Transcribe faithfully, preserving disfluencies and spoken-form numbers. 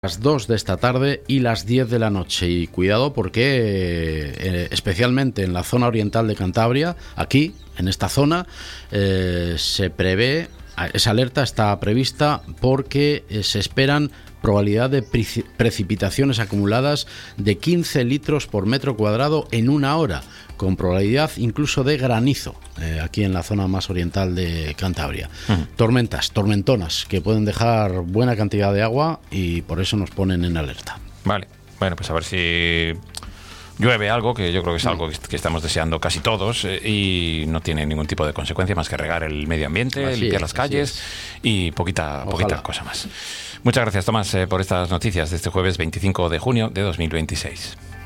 Las dos de esta tarde y las diez de la noche. Y cuidado porque, eh, especialmente en la zona oriental de Cantabria, aquí, en esta zona, eh, se prevé, esa alerta está prevista porque eh, se esperan probabilidad de pre- precipitaciones acumuladas de quince litros por metro cuadrado en una hora, con probabilidad incluso de granizo, eh, aquí en la zona más oriental de Cantabria. Uh-huh. Tormentas, tormentonas, que pueden dejar buena cantidad de agua y por eso nos ponen en alerta. Vale, bueno, pues a ver si llueve algo, que yo creo que es algo que estamos deseando casi todos, eh, y no tiene ningún tipo de consecuencia más que regar el medio ambiente, así limpiar es, las calles y poquita, poquita cosa más. Muchas gracias, Tomás, eh, por estas noticias de este jueves veinticinco de junio de dos mil veintiséis.